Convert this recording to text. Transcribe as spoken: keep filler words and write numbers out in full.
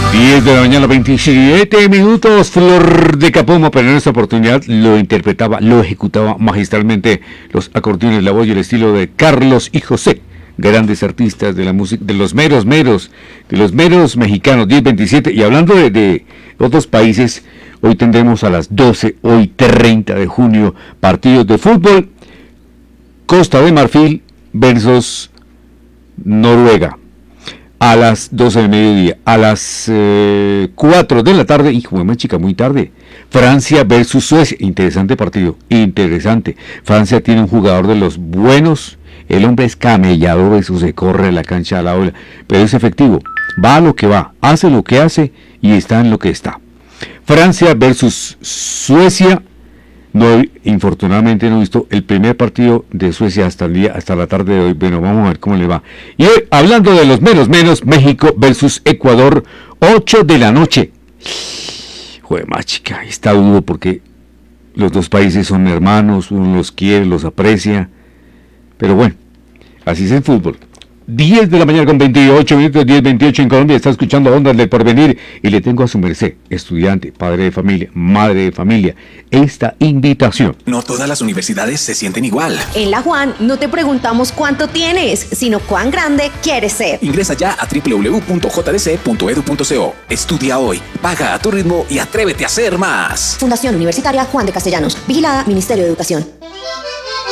diez de la mañana, veintisiete minutos, Flor de Capomo, pero en esta oportunidad lo interpretaba, lo ejecutaba magistralmente los acordeones, la voz y el estilo de Carlos y José, grandes artistas de la música, de los meros meros, de los meros mexicanos, diez veintisiete. Y hablando de, de otros países, hoy tendremos a las doce, hoy treinta de junio, partidos de fútbol, Costa de Marfil versus Noruega. A las doce del mediodía, a las eh, cuatro de la tarde, hijo de chica, muy tarde, Francia versus Suecia, interesante partido, interesante. Francia tiene un jugador de los buenos, el hombre es camellador, eso se corre la cancha a la ola, pero es efectivo, va a lo que va, hace lo que hace y está en lo que está. Francia versus Suecia. No, infortunadamente no he visto el primer partido de Suecia hasta el día, hasta la tarde de hoy. Bueno, vamos a ver cómo le va. Y hoy, hablando de los menos menos, México versus Ecuador, ocho de la noche. Joder, más chica, está duro porque los dos países son hermanos, uno los quiere, los aprecia. Pero bueno, así es el fútbol. diez de la mañana con veintiocho minutos, diez veintiocho en Colombia, está escuchando Ondas del Porvenir y le tengo a su merced, estudiante, padre de familia, madre de familia, esta invitación. No todas las universidades se sienten igual. En la Juan no te preguntamos cuánto tienes, sino cuán grande quieres ser. Ingresa ya a doble u doble u doble u punto j d c punto e d u punto c o. Estudia hoy, paga a tu ritmo y atrévete a ser más. Fundación Universitaria Juan de Castellanos, vigilada Ministerio de Educación.